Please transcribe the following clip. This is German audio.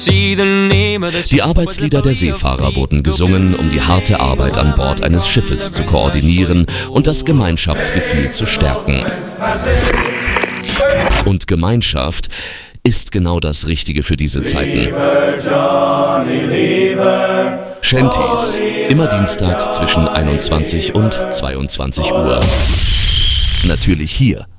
Die Arbeitslieder der Seefahrer wurden gesungen, um die harte Arbeit an Bord eines Schiffes zu koordinieren und das Gemeinschaftsgefühl zu stärken. Und Gemeinschaft ist genau das Richtige für diese Zeiten. Shanties, immer dienstags zwischen 21 und 22 Uhr. Natürlich hier